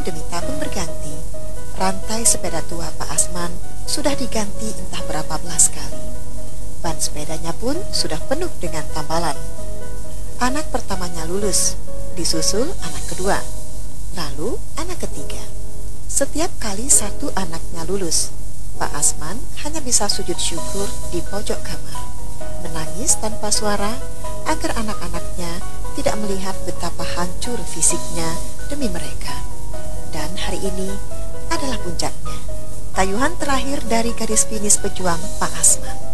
demi tahun berganti, rantai sepeda tua Pak Asman sudah diganti entah berapa belas kali. Ban sepedanya pun sudah penuh dengan tambalan. Anak pertamanya lulus, disusul anak kedua, lalu anak ketiga. Setiap kali satu anaknya lulus, Pak Asman hanya bisa sujud syukur di pojok kamar, menangis tanpa suara agar anak-anaknya tidak melihat betapa hancur fisiknya demi mereka. Dan hari ini adalah puncaknya, tayuhan terakhir dari garis finish pejuang Pak Asman.